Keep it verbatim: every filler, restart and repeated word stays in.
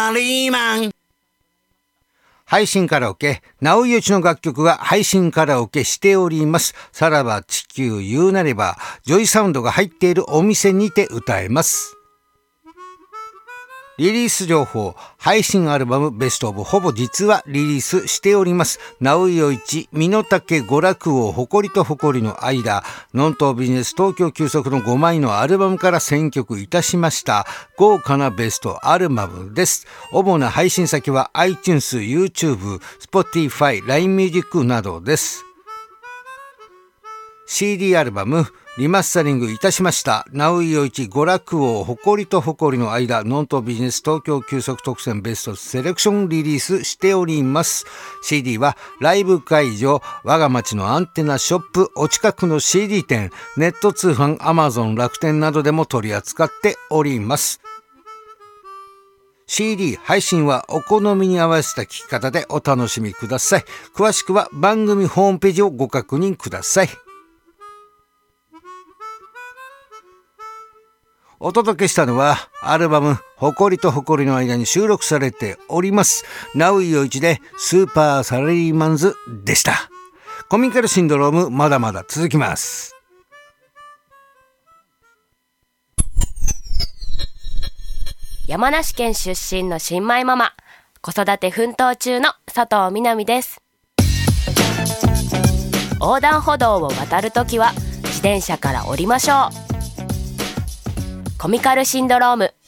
ラリーマン。 配信カラオケ、直井よちの楽曲が配信カラオケしております。さらば地球言うなれば、ジョイサウンドが入っているお店にて歌えます。リリース情報、配信アルバムベストオブほぼ実はリリースしております。直井よいち、身の丈娯楽王、誇りと誇りの間、ノントビジネス東京急速のごまいのアルバムから選曲いたしました。豪華なベストアルバムです。主な配信先は iTunes、YouTube、Spotify、ライン Music などです。シーディー アルバムリマスタリングいたしました。直井よいち娯楽王、誇りと誇りの間、ノントビジネス東京急速特選ベストセレクションリリースしております。シーディー はライブ会場、我が町のアンテナショップ、お近くの シーディー 店、ネット通販、Amazon、楽天などでも取り扱っております。シーディー 配信はお好みに合わせた聴き方でお楽しみください。詳しくは番組ホームページをご確認ください。お届けしたのはアルバム誇りと誇りの間に収録されております直井よいちでスーパーサラリーマンズでした。コミカルシンドロームまだまだ続きます。 山梨県出身の新米ママ、子育て奮闘中の佐藤みなみです。横断歩道を渡るときは自転車から降りましょう。コミカルシンドローム